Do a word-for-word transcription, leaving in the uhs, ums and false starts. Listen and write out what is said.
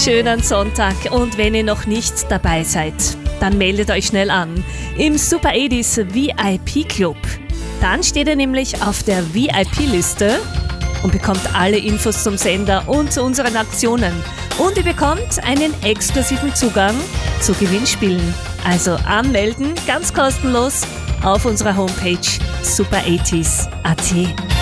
schönen Sonntag und wenn ihr noch nicht dabei seid, dann meldet euch schnell an im Super achtziger V I P Club. Dann steht ihr nämlich auf der V I P-Liste und bekommt alle Infos zum Sender und zu unseren Aktionen. Und ihr bekommt einen exklusiven Zugang zu Gewinnspielen. Also anmelden, ganz kostenlos, auf unserer Homepage super achtziger punkt at.